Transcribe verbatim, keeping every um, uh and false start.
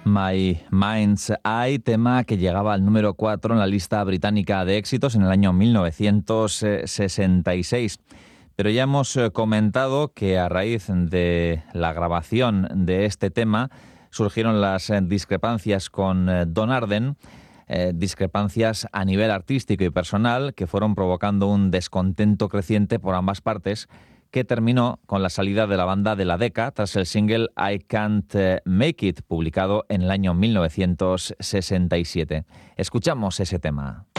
My Mind's Eye, tema que llegaba al número cuatro en la lista británica de éxitos en el año mil novecientos sesenta y seis. Pero ya hemos comentado que a raíz de la grabación de este tema surgieron las discrepancias con Don Arden, eh, discrepancias a nivel artístico y personal que fueron provocando un descontento creciente por ambas partes, que terminó con la salida de la banda de la Decca tras el single I Can't Make It, publicado en el año mil novecientos sesenta y siete. Escuchamos ese tema.